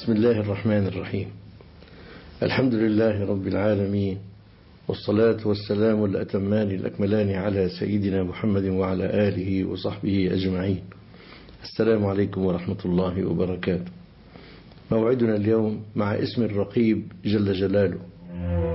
بسم الله الرحمن الرحيم. الحمد لله رب العالمين، والصلاة والسلام الأتمان الأكملان على سيدنا محمد وعلى آله وصحبه أجمعين. السلام عليكم ورحمة الله وبركاته. موعدنا اليوم مع اسم الرقيب جل جلاله،